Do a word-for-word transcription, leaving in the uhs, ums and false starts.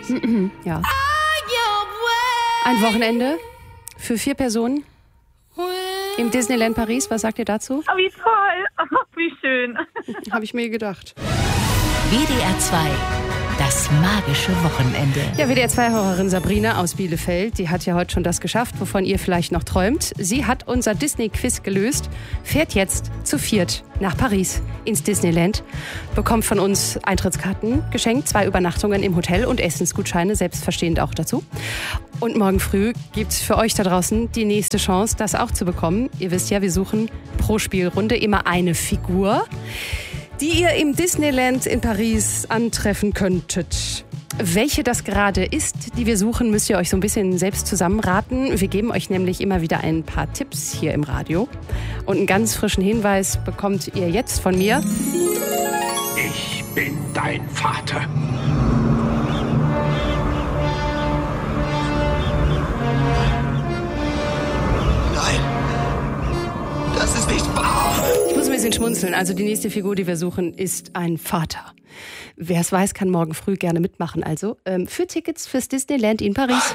Ja. Ein Wochenende für vier Personen im Disneyland Paris. Was sagt ihr dazu? Oh, wie toll. Oh, wie schön. Habe ich mir gedacht. W D R zwei, das magische Wochenende. Ja, W D R zwei-Hörerin Sabrina aus Bielefeld, die hat ja heute schon das geschafft, wovon ihr vielleicht noch träumt. Sie hat unser Disney-Quiz gelöst, fährt jetzt zu viert nach Paris ins Disneyland, bekommt von uns Eintrittskarten geschenkt, zwei Übernachtungen im Hotel und Essensgutscheine, selbstverständlich auch dazu. Und morgen früh gibt's für euch da draußen die nächste Chance, das auch zu bekommen. Ihr wisst ja, wir suchen pro Spielrunde immer eine Figur, die ihr im Disneyland in Paris antreffen könntet. Welche das gerade ist, die wir suchen, müsst ihr euch so ein bisschen selbst zusammenraten. Wir geben euch nämlich immer wieder ein paar Tipps hier im Radio. Und einen ganz frischen Hinweis bekommt ihr jetzt von mir. Ich bin dein Vater. Nein, das ist nicht wahr. Ich muss ein bisschen schmunzeln. Also die nächste Figur, die wir suchen, ist ein Vater. Wer es weiß, kann morgen früh gerne mitmachen. Also ähm, für Tickets fürs Disneyland in Paris.